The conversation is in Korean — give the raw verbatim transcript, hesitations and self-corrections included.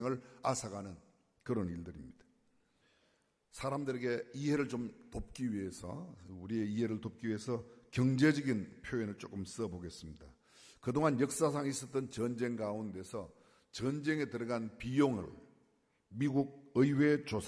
을 앗아가는 그런 일들입니다. 사람들에게 이해를 좀 돕기 위해서, 우리의 이해를 돕기 위해서 경제적인 표현을 조금 써보겠습니다. 그동안 역사상 있었던 전쟁 가운데서 전쟁에 들어간 비용을 미국 의회 조사